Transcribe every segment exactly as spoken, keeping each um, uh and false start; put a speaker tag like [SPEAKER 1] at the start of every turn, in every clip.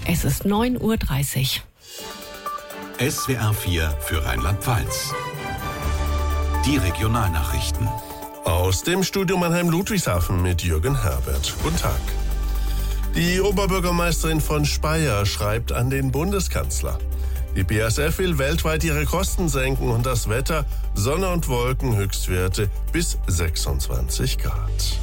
[SPEAKER 1] Es ist neun Uhr dreißig.
[SPEAKER 2] S W R vier für Rheinland-Pfalz. Die Regionalnachrichten.
[SPEAKER 3] Aus dem Studio Mannheim-Ludwigshafen mit Jürgen Herbert. Guten Tag. Die Oberbürgermeisterin von Speyer schreibt an den Bundeskanzler. Die B A S F will weltweit ihre Kosten senken und das Wetter, Sonne und Wolken, Höchstwerte bis sechsundzwanzig Grad.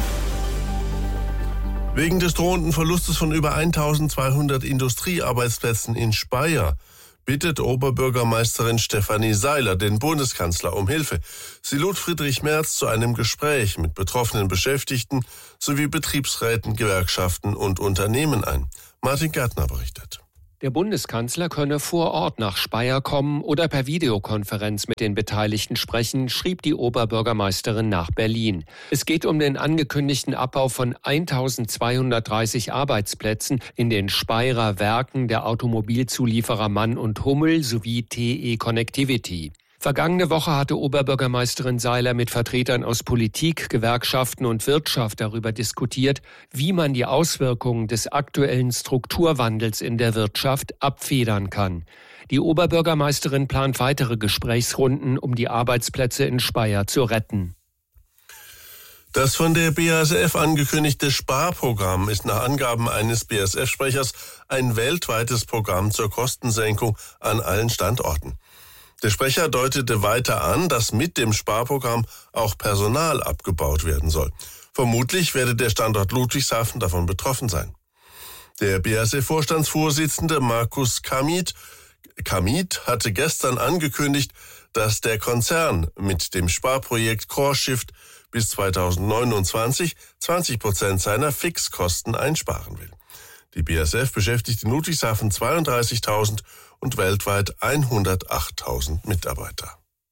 [SPEAKER 3] Wegen des drohenden Verlustes von über eintausendzweihundert Industriearbeitsplätzen in Speyer bittet Oberbürgermeisterin Stefanie Seiler den Bundeskanzler um Hilfe. Sie lud Friedrich Merz zu einem Gespräch mit betroffenen Beschäftigten sowie Betriebsräten, Gewerkschaften und Unternehmen ein. Martin Gärtner berichtet.
[SPEAKER 4] Der Bundeskanzler könne vor Ort nach Speyer kommen oder per Videokonferenz mit den Beteiligten sprechen, schrieb die Oberbürgermeisterin nach Berlin. Es geht um den angekündigten Abbau von eintausendzweihundertdreißig Arbeitsplätzen in den Speyerer Werken der Automobilzulieferer Mann und Hummel sowie T E Connectivity. Vergangene Woche hatte Oberbürgermeisterin Seiler mit Vertretern aus Politik, Gewerkschaften und Wirtschaft darüber diskutiert, wie man die Auswirkungen des aktuellen Strukturwandels in der Wirtschaft abfedern kann. Die Oberbürgermeisterin plant weitere Gesprächsrunden, um die Arbeitsplätze in Speyer zu retten.
[SPEAKER 3] Das von der B A S F angekündigte Sparprogramm ist nach Angaben eines B A S F-Sprechers ein weltweites Programm zur Kostensenkung an allen Standorten. Der Sprecher deutete weiter an, dass mit dem Sparprogramm auch Personal abgebaut werden soll. Vermutlich werde der Standort Ludwigshafen davon betroffen sein. Der B A S F-Vorstandsvorsitzende Markus Kamit, Kamit hatte gestern angekündigt, dass der Konzern mit dem Sparprojekt CoreShift bis zweitausendneunundzwanzig zwanzig Prozent seiner Fixkosten einsparen will. Die B A S F beschäftigt in Ludwigshafen zweiunddreißigtausend und weltweit hundertachttausend Mitarbeiter.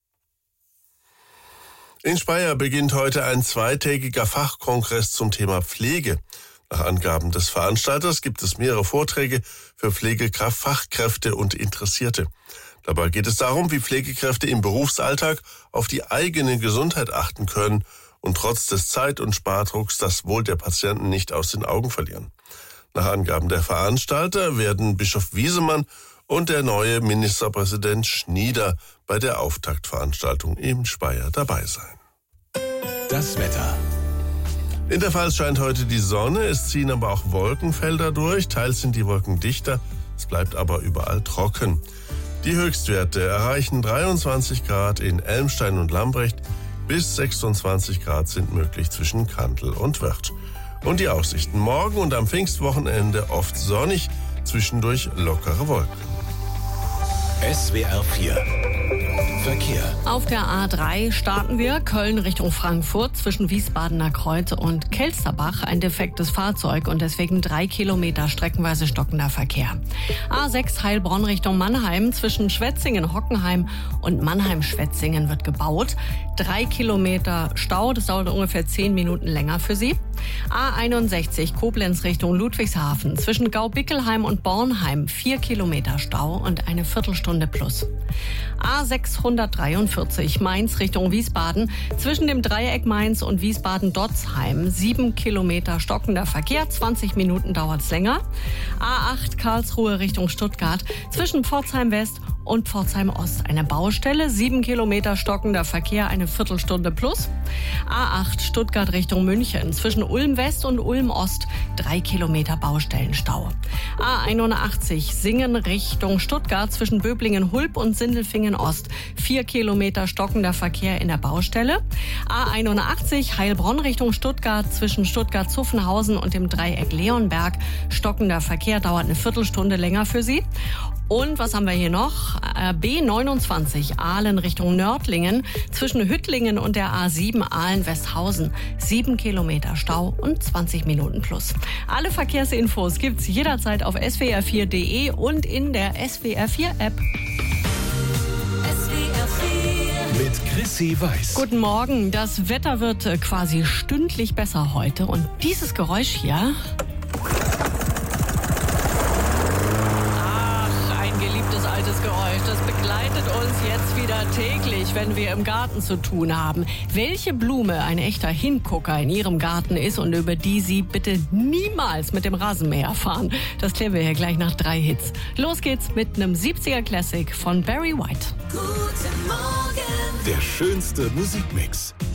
[SPEAKER 3] In Speyer beginnt heute ein zweitägiger Fachkongress zum Thema Pflege. Nach Angaben des Veranstalters gibt es mehrere Vorträge für Pflegekraft, Fachkräfte und Interessierte. Dabei geht es darum, wie Pflegekräfte im Berufsalltag auf die eigene Gesundheit achten können und trotz des Zeit- und Spardrucks das Wohl der Patienten nicht aus den Augen verlieren. Nach Angaben der Veranstalter werden Bischof Wiesemann und der neue Ministerpräsident Schnieder bei der Auftaktveranstaltung in Speyer dabei sein.
[SPEAKER 2] Das Wetter.
[SPEAKER 3] In der Pfalz scheint heute die Sonne, es ziehen aber auch Wolkenfelder durch, teils sind die Wolken dichter, es bleibt aber überall trocken. Die Höchstwerte erreichen dreiundzwanzig Grad in Elmstein und Lambrecht, bis sechsundzwanzig Grad sind möglich zwischen Kandel und Wörth. Und die Aussichten: morgen und am Pfingstwochenende oft sonnig, zwischendurch lockere Wolken.
[SPEAKER 2] S W R vier Verkehr.
[SPEAKER 1] Auf der A drei starten wir Köln Richtung Frankfurt zwischen Wiesbadener Kreuz und Kelsterbach ein defektes Fahrzeug und deswegen drei Kilometer streckenweise stockender Verkehr. A sechs Heilbronn Richtung Mannheim zwischen Schwetzingen, Hockenheim und Mannheim-Schwetzingen wird gebaut. Drei Kilometer Stau, das dauert ungefähr zehn Minuten länger für Sie. A einundsechzig Koblenz Richtung Ludwigshafen zwischen Gaubickelheim und Bornheim vier Kilometer Stau und eine Viertelstunde plus. A sechshundertdreiundvierzig Mainz Richtung Wiesbaden zwischen dem Dreieck Mainz und Wiesbaden-Dotzheim sieben Kilometer stockender Verkehr, zwanzig Minuten dauert's länger. A acht Karlsruhe Richtung Stuttgart zwischen Pforzheim West und Pforzheim Ost eine Baustelle, sieben Kilometer stockender Verkehr, eine Viertelstunde plus. A acht Stuttgart Richtung München zwischen Ulm West und Ulm Ost drei Kilometer Baustellenstau. A einundachtzig Singen Richtung Stuttgart zwischen Böblingen-Hulb und Sindelfingen Ost vier Kilometer stockender Verkehr in der Baustelle. A einundachtzig Heilbronn Richtung Stuttgart zwischen Stuttgart-Zuffenhausen und dem Dreieck Leonberg stockender Verkehr, dauert eine Viertelstunde länger für Sie. Und was haben wir hier noch? B neunundzwanzig Aalen Richtung Nördlingen zwischen Hüttlingen und der A sieben Aalen-Westhausen sieben Kilometer Stau und zwanzig Minuten plus. Alle Verkehrsinfos gibt's jederzeit auf s w r vier punkt d e und in der S W R vier App.
[SPEAKER 2] S W R vier mit Chrissy Weiß.
[SPEAKER 1] Guten Morgen. Das Wetter wird quasi stündlich besser heute und dieses Geräusch hier. Altes Geräusch. Das begleitet uns jetzt wieder wir täglich, wenn wir im Garten zu tun haben. Welche Blume ein echter Hingucker in Ihrem Garten ist und über die Sie bitte niemals mit dem Rasenmäher fahren, das klären wir hier gleich nach drei Hits. Los geht's mit einem siebziger Classic von Barry White.
[SPEAKER 2] Guten Morgen.
[SPEAKER 5] Der schönste Musikmix.